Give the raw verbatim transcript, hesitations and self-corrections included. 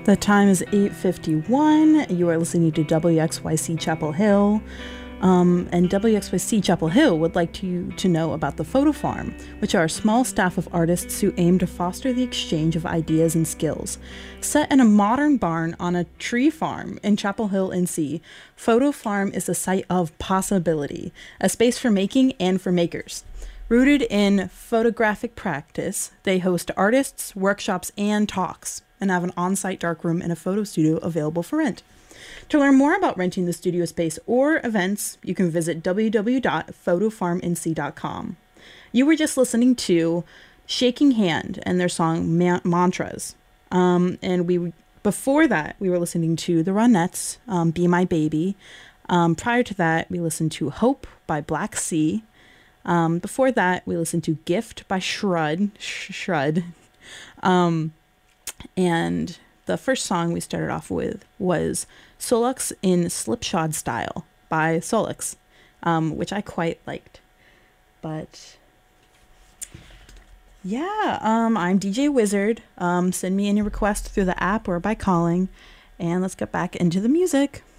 The time is eight fifty-one. You are listening to W X Y C Chapel Hill. Um, and W X Y C Chapel Hill would like to, to know about the Photo Farm, which are a small staff of artists who aim to foster the exchange of ideas and skills. Set in a modern barn on a tree farm in Chapel Hill, N C, Photo Farm is a site of possibility, a space for making and for makers. Rooted in photographic practice, they host artists, workshops, and talks, and have an on-site darkroom and a photo studio available for rent. To learn more about renting the studio space or events, you can visit w w w dot photo farm n c dot com. You were just listening to Shaking Hand and their song Ma- Mantras. Um, and we before that, we were listening to the Ronettes, um, Be My Baby. Um, prior to that, we listened to Hope by Black Sea. Um, before that, we listened to Gift by Shrud. Sh- Shrud. Um, and the first song we started off with was Solux in Slipshod Style by Solux, um, which I quite liked. But yeah, um, I'm D J Wizard. Um, send me any requests through the app or by calling, and let's get back into the music.